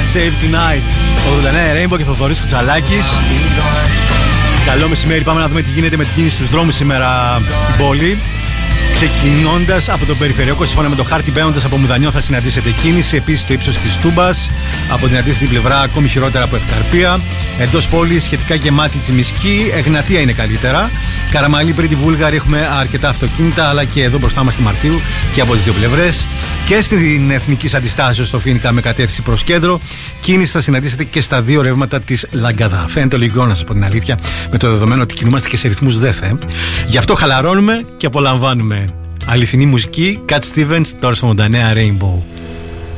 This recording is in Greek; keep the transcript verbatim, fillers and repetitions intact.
Save Tonight. ογδόντα εννέα Rainbow και Θοδωρής Κουτσαλάκης. Καλό μεσημέρι, πάμε να δούμε τι γίνεται με την κίνηση στους δρόμους σήμερα στην πόλη. Ξεκινώντας από τον περιφερειακό, σύμφωνα με το χάρτη, μπαίνοντας από Μουδανιό θα συναντήσετε κίνηση. Επίσης το ύψος της Τούμπας, από την αντίθετη πλευρά ακόμη χειρότερα από Ευκαρπία. Εντός πόλης σχετικά γεμάτη Τσιμισκή, Εγνατία είναι καλύτερα. Καραμαλή πριν τη Βούλγαρη έχουμε αρκετά αυτοκίνητα, αλλά και εδώ μπροστά μας στη Μαρτίου και από τις δύο πλευρές. Και στην Εθνική Αντιστάσεως στο Φοίνικα με κατεύθυνση προς κέντρο. Κίνηση θα συναντήσετε και στα δύο ρεύματα της Λαγκαδά. Φαίνεται λογικό, να σας πω την αλήθεια, με το δεδομένο ότι κινούμαστε και σε ρυθμούς δέθε. Γι' αυτό χαλαρώνουμε και απολαμβάνουμε αληθινή μουσική. Cat Stevens, τώρα στο ογδόντα εννέα Rainbow.